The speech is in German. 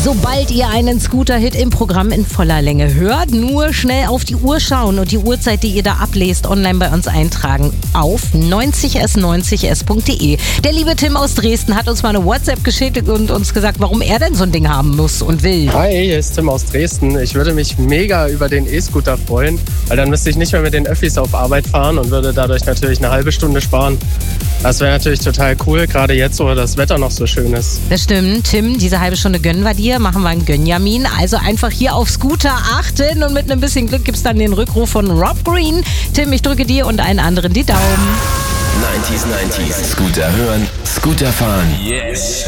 Sobald ihr einen Scooter-Hit im Programm in voller Länge hört, nur schnell auf die Uhr schauen und die Uhrzeit, die ihr da ablest, online bei uns eintragen auf 90s90s.de. Der liebe Tim aus Dresden hat uns mal eine WhatsApp geschickt und uns gesagt, warum er denn so ein Ding haben muss und will. Hi, hier ist Tim aus Dresden. Ich würde mich mega über den E-Scooter freuen, weil dann müsste ich nicht mehr mit den Öffis auf Arbeit fahren und würde dadurch natürlich eine halbe Stunde sparen. Das wäre natürlich total cool, gerade jetzt, wo das Wetter noch so schön ist. Das stimmt, Tim, diese halbe Stunde gönnen wir dir, machen wir einen Gönjamin. Also einfach hier auf Scooter achten und mit ein bisschen Glück gibt's dann den Rückruf von Rob Green. Tim, ich drücke dir und allen anderen die Daumen. 90s, Scooter hören, Scooter fahren. Yes.